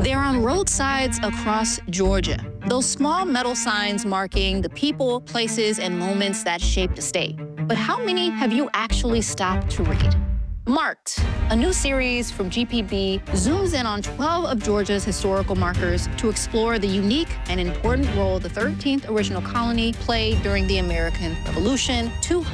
They're on roadsides across Georgia. Those small metal signs marking the people, places, and moments that shaped a state. But how many have you actually stopped to read? Marked, a new series from GPB, zooms in on 12 of Georgia's historical markers to explore the unique and important role the 13th original colony played during the American Revolution 200